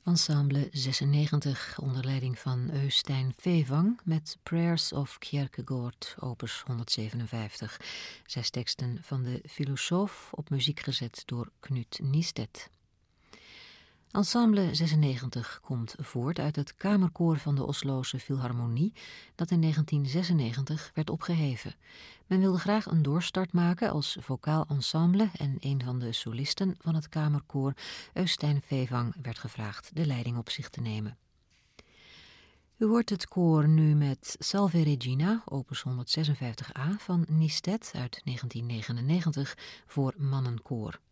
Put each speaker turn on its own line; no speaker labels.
Ensemble 96 onder leiding van Øystein Fevang met Prayers of Kierkegaard, opus 157. 6 teksten van de filosoof op muziek gezet door Knut Nistedt. Ensemble 96 komt voort uit het kamerkoor van de Osloze Philharmonie dat in 1996 werd opgeheven. Men wilde graag een doorstart maken als vocaal ensemble en een van de solisten van het kamerkoor, Øystein Fevang, werd gevraagd de leiding op zich te nemen. U hoort het koor nu met Salve Regina, opus 156a van Nistedt uit 1999 voor mannenkoor.